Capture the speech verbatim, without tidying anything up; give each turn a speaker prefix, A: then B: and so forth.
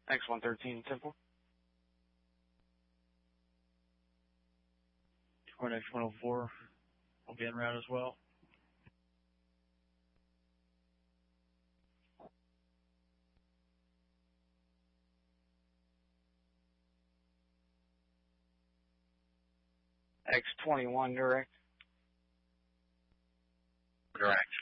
A: X one thirteen, Temple.
B: Hornet X one oh four will be en route as well.
A: X twenty-one, direct.
C: Direct.